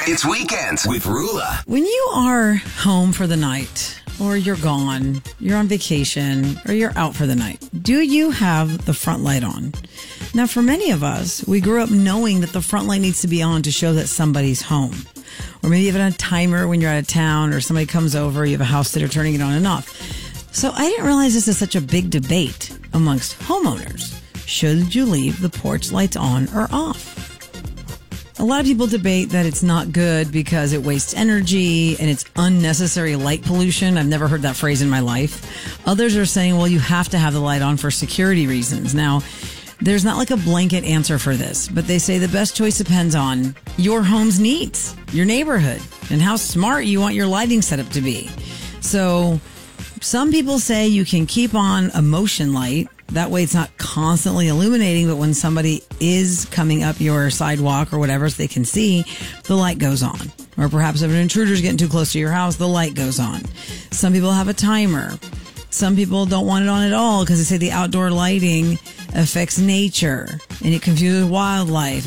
It's Weekends with Rula. When you are home for the night, or you're gone, you're on vacation, or you're out for the night, do you have the front light on? Now, for many of us, we grew up knowing that the front light needs to be on to show that somebody's home. Or maybe you have it on a timer when you're out of town, or somebody comes over, you have a house sitter turning it on and off. So I didn't realize this is such a big debate amongst homeowners. Should you leave the porch lights on or off? A lot of people debate that it's not good because it wastes energy and it's unnecessary light pollution. I've never heard that phrase in my life. Others are saying, well, you have to have the light on for security reasons. Now, there's not like a blanket answer for this, but they say the best choice depends on your home's needs, your neighborhood, and how smart you want your lighting setup to be. So some people say you can keep on a motion light. That way it's not constantly illuminating, but when somebody is coming up your sidewalk or whatever so they can see, the light goes on. Or perhaps if an intruder's getting too close to your house, the light goes on. Some people have a timer. Some people don't want it on at all because they say the outdoor lighting affects nature and it confuses wildlife.